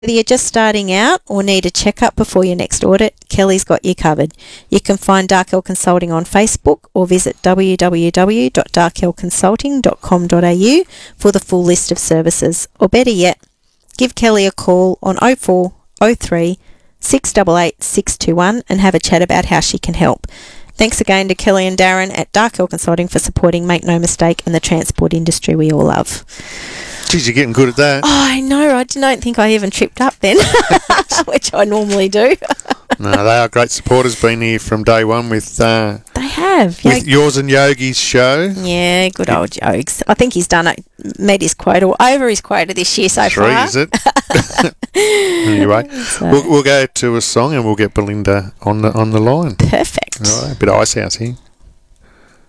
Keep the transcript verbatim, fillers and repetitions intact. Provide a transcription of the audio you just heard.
Whether you're just starting out or need a checkup before your next audit, Kelly's got you covered. You can find Darkell Consulting on Facebook or visit w w w dot darkell consulting dot com dot a u for the full list of services. Or better yet, give Kelly a call on oh four oh three, six eight eight, six two one and have a chat about how she can help. Thanks again to Kelly and Darren at Darkell Consulting for supporting Make No Mistake in the transport industry we all love. Geez, you're getting good at that. Oh, I know. I don't think I even tripped up then, which I normally do. No, they are great supporters. Been here from day one with uh, They have. with yours and Yogi's show. Yeah, good old Jokes. I think he's done it, met his quota, or over his quota this year so Three, far. is it? Anyway, So- we'll, we'll go to a song and we'll get Belinda on the on the line. Perfect. All right, a bit of Ice House here.